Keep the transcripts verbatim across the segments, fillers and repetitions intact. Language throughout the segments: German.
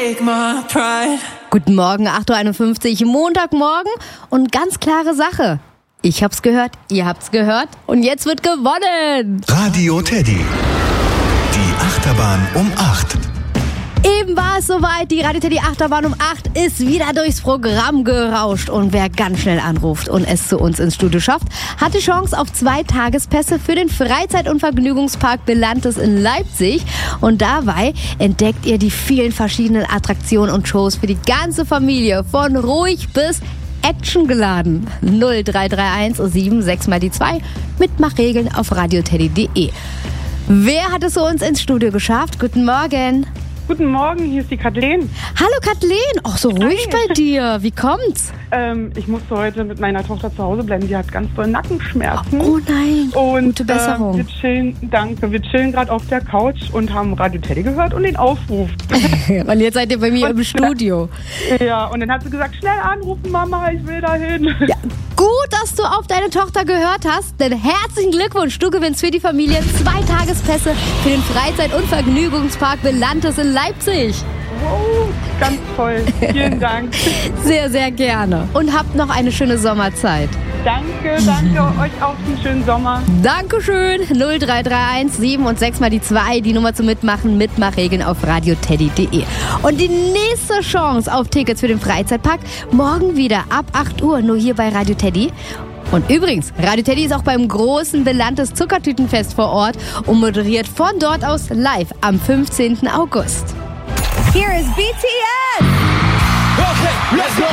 take my pride. Guten Morgen, acht Uhr einundfünfzig, Montagmorgen und ganz klare Sache. Ich hab's gehört, ihr habt's gehört und jetzt wird gewonnen. Radio Teddy. Die Achterbahn um acht. Eben war es soweit, die Radio Teddy Achterbahn um acht ist wieder durchs Programm gerauscht. Und wer ganz schnell anruft und es zu uns ins Studio schafft, hat die Chance auf zwei Tagespässe für den Freizeit- und Vergnügungspark Belantes in Leipzig. Und dabei entdeckt ihr die vielen verschiedenen Attraktionen und Shows für die ganze Familie, von ruhig bis actiongeladen. null drei drei eins sieben sechs mal die zwei. Mitmachregeln auf radioteddy punkt de. Wer hat es zu uns ins Studio geschafft? Guten Morgen. Guten Morgen, hier ist die Kathleen. Hallo Kathleen, ach so ruhig bei dir, wie kommt's? Ähm, ich musste heute mit meiner Tochter zu Hause bleiben, die hat ganz doll Nackenschmerzen. Oh nein, und, gute Besserung. Äh, wir chillen, danke, wir chillen gerade auf der Couch und haben Radio Teddy gehört und den Aufruf. Und jetzt seid ihr bei mir und im Studio. Ja, und dann hat sie gesagt, schnell anrufen, Mama, ich will da hin. Ja, gut, dass du auf deine Tochter gehört hast, denn herzlichen Glückwunsch, du gewinnst für die Familie zwei Tagespässe für den Freizeit- und Vergnügungspark Belantes in Leipzig. Wow, ganz toll. Vielen Dank. Sehr, sehr gerne. Und habt noch eine schöne Sommerzeit. Danke, danke euch auch einen schönen Sommer. Dankeschön. null drei drei eins sieben und sechs mal die zwei, die Nummer zum Mitmachen, Mitmachregeln auf radioteddy punkt de. Und die nächste Chance auf Tickets für den Freizeitpark morgen wieder ab acht Uhr, nur hier bei Radio Teddy. Und übrigens, Radio Teddy ist auch beim großen Belantes Zuckertütenfest vor Ort und moderiert von dort aus live am fünfzehnten August. Here is B T S. Okay, let's go.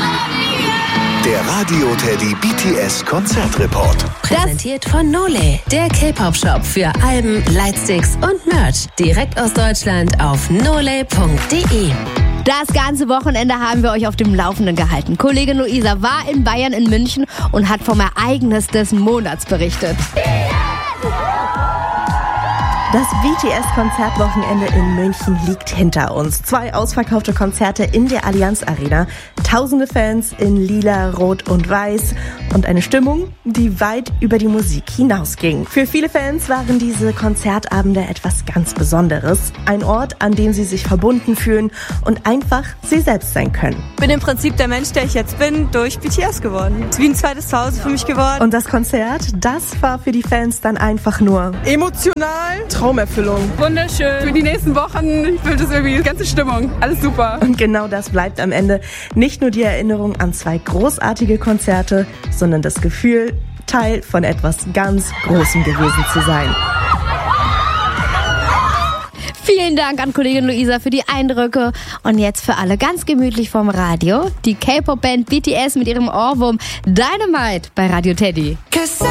Der Radio Teddy B T S Konzertreport. Präsentiert von Nole, der K-Pop-Shop für Alben, Lightsticks und Merch. Direkt aus Deutschland auf nole punkt de. Das ganze Wochenende haben wir euch auf dem Laufenden gehalten. Kollegin Luisa war in Bayern in München und hat vom Ereignis des Monats berichtet. Das B T S-Konzertwochenende in München liegt hinter uns. Zwei ausverkaufte Konzerte in der Allianz Arena, tausende Fans in lila, rot und weiß und eine Stimmung, die weit über die Musik hinausging. Für viele Fans waren diese Konzertabende etwas ganz Besonderes. Ein Ort, an dem sie sich verbunden fühlen und einfach sie selbst sein können. Ich bin im Prinzip der Mensch, der ich jetzt bin, durch B T S geworden. Es ist wie ein zweites Zuhause für mich geworden. Und das Konzert, das war für die Fans dann einfach nur emotional. Traumerfüllung. Wunderschön. Für die nächsten Wochen, ich fühle das irgendwie, die ganze Stimmung. Alles super. Und genau das bleibt am Ende. Nicht nur die Erinnerung an zwei großartige Konzerte, sondern das Gefühl, Teil von etwas ganz Großem gewesen zu sein. Vielen Dank an Kollegin Luisa für die Eindrücke. Und jetzt für alle ganz gemütlich vom Radio, die K-Pop-Band B T S mit ihrem Ohrwurm Dynamite bei Radio Teddy.